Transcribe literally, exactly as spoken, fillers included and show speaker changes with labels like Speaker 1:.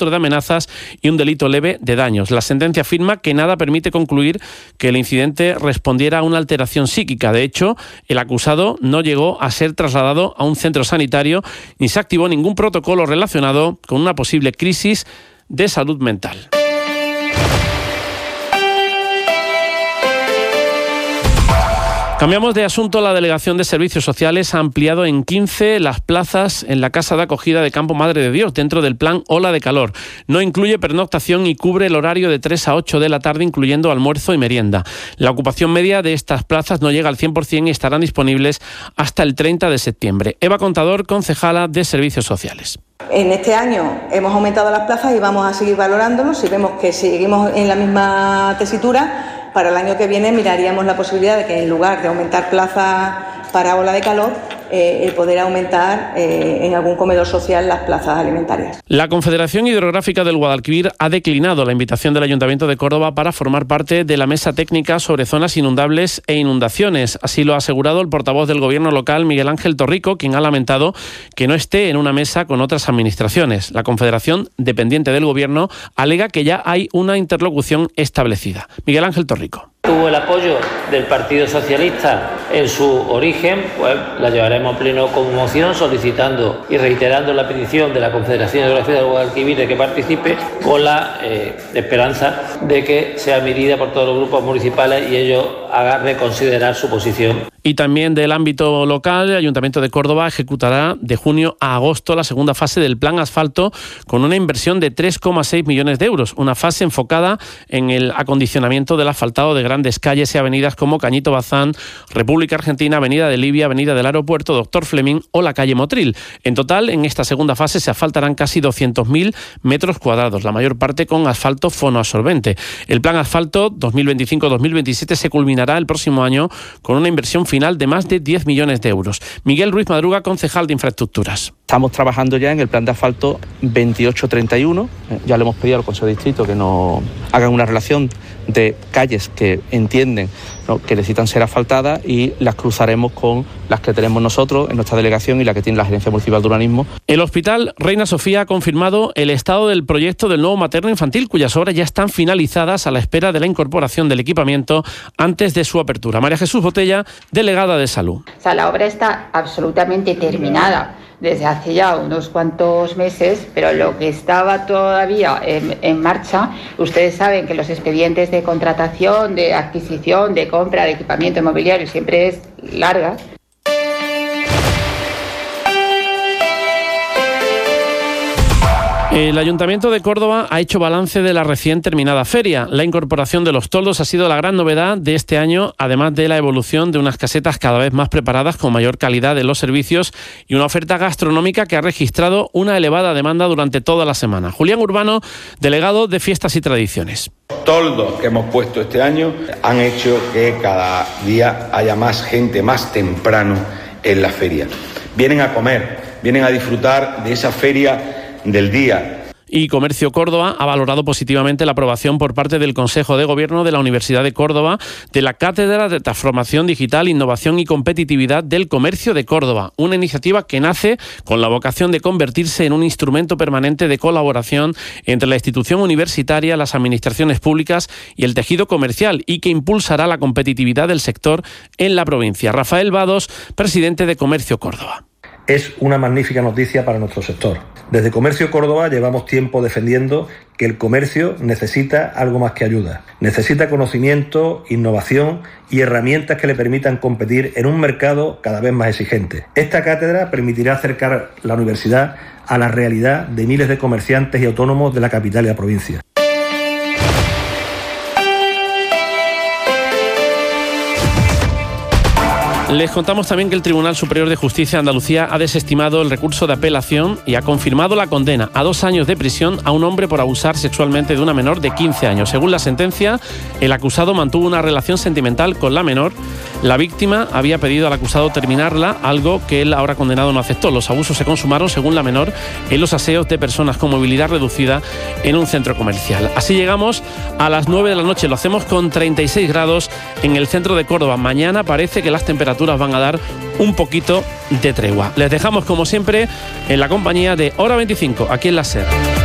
Speaker 1: acto de amenazas y un delito leve de daños. La sentencia afirma que nada permite concluir que el incidente respondiera a una alteración psíquica. De hecho, el acusado no llegó a ser trasladado a un centro sanitario ni se activó ningún protocolo relacionado con una posible crisis de salud mental. Cambiamos de asunto. La Delegación de Servicios Sociales ha ampliado en quince las plazas en la Casa de Acogida de Campo Madre de Dios dentro del plan Ola de Calor. No incluye pernoctación y cubre el horario de tres a ocho de la tarde, incluyendo almuerzo y merienda. La ocupación media de estas plazas no llega al cien por ciento y estarán disponibles hasta el treinta de septiembre. Eva Contador, concejala de Servicios Sociales.
Speaker 2: En este año hemos aumentado las plazas y vamos a seguir valorándolos. Si vemos que seguimos en la misma tesitura, para el año que viene miraríamos la posibilidad de que en lugar de aumentar plazas para ola de calor, eh, el poder aumentar eh, en algún comedor social las plazas alimentarias.
Speaker 1: La Confederación Hidrográfica del Guadalquivir ha declinado la invitación del Ayuntamiento de Córdoba para formar parte de la mesa técnica sobre zonas inundables e inundaciones. Así lo ha asegurado el portavoz del Gobierno local, Miguel Ángel Torrico, quien ha lamentado que no esté en una mesa con otras administraciones. La Confederación, dependiente del Gobierno, alega que ya hay una interlocución establecida. Miguel Ángel Torrico.
Speaker 3: Tuvo el apoyo del Partido Socialista en su origen, pues la llevaremos a pleno con moción solicitando y reiterando la petición de la Confederación Hidrográfica del Guadalquivir de que participe, con la eh, esperanza de que sea admitida por todos los grupos municipales y ello haga reconsiderar su posición.
Speaker 1: Y también del ámbito local, el Ayuntamiento de Córdoba ejecutará de junio a agosto la segunda fase del Plan Asfalto con una inversión de tres coma seis millones de euros, una fase enfocada en el acondicionamiento del asfaltado de grandes calles y avenidas como Cañito Bazán, República Argentina, Avenida de Libia, Avenida del Aeropuerto, Doctor Fleming o la calle Motril. En total, en esta segunda fase se asfaltarán casi doscientos mil metros cuadrados, la mayor parte con asfalto fonoabsorbente. El Plan Asfalto dos mil veinticinco dos mil veintisiete se culminará el próximo año con una inversión final de más de diez millones de euros. Miguel Ruiz Madruga, concejal de Infraestructuras.
Speaker 4: Estamos trabajando ya en el plan de asfalto veintiocho treinta y uno. Ya le hemos pedido al Consejo de Distrito que nos hagan una relación de calles que entienden, ¿no?, que necesitan ser asfaltadas y las cruzaremos con las que tenemos nosotros en nuestra delegación y la que tiene la Gerencia Municipal de Urbanismo.
Speaker 1: El Hospital Reina Sofía ha confirmado el estado del proyecto del nuevo materno-infantil, cuyas obras ya están finalizadas a la espera de la incorporación del equipamiento antes de su apertura. María Jesús Botella, delegada de Salud.
Speaker 5: O sea, la obra está absolutamente terminada desde hace ya unos cuantos meses, pero lo que estaba todavía en, en marcha, ustedes saben que los expedientes de contratación, de adquisición, de compra de equipamiento inmobiliario siempre es larga.
Speaker 1: El Ayuntamiento de Córdoba ha hecho balance de la recién terminada feria. La incorporación de los toldos ha sido la gran novedad de este año, además de la evolución de unas casetas cada vez más preparadas con mayor calidad de los servicios y una oferta gastronómica que ha registrado una elevada demanda durante toda la semana. Julián Urbano, delegado de Fiestas y Tradiciones.
Speaker 6: Los toldos que hemos puesto este año han hecho que cada día haya más gente más temprano en la feria. Vienen a comer, vienen a disfrutar de esa feria del día.
Speaker 1: Y Comercio Córdoba ha valorado positivamente la aprobación por parte del Consejo de Gobierno de la Universidad de Córdoba de la Cátedra de Transformación Digital, Innovación y Competitividad del Comercio de Córdoba, una iniciativa que nace con la vocación de convertirse en un instrumento permanente de colaboración entre la institución universitaria, las administraciones públicas y el tejido comercial y que impulsará la competitividad del sector en la provincia. Rafael Vados, presidente de Comercio Córdoba.
Speaker 7: Es una magnífica noticia para nuestro sector. Desde Comercio Córdoba llevamos tiempo defendiendo que el comercio necesita algo más que ayuda. Necesita conocimiento, innovación y herramientas que le permitan competir en un mercado cada vez más exigente. Esta cátedra permitirá acercar la universidad a la realidad de miles de comerciantes y autónomos de la capital y la provincia.
Speaker 1: Les contamos también que el Tribunal Superior de Justicia de Andalucía ha desestimado el recurso de apelación y ha confirmado la condena a dos años de prisión a un hombre por abusar sexualmente de una menor de quince años. Según la sentencia, el acusado mantuvo una relación sentimental con la menor. La víctima había pedido al acusado terminarla, algo que él, ahora condenado, no aceptó. Los abusos se consumaron, según la menor, en los aseos de personas con movilidad reducida en un centro comercial. Así llegamos a las nueve de la noche. Lo hacemos con treinta y seis grados en el centro de Córdoba. Mañana parece que las temperaturas van a dar un poquito de tregua. Les dejamos, como siempre, en la compañía de Hora veinticinco, aquí en la SER.